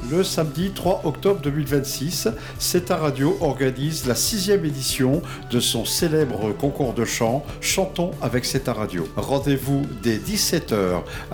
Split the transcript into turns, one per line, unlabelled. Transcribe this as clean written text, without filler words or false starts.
Le samedi 3 octobre 2026, C'est ta radio organise la 6e édition de son célèbre concours de chant Chantons avec C'est ta radio. Rendez-vous dès 17h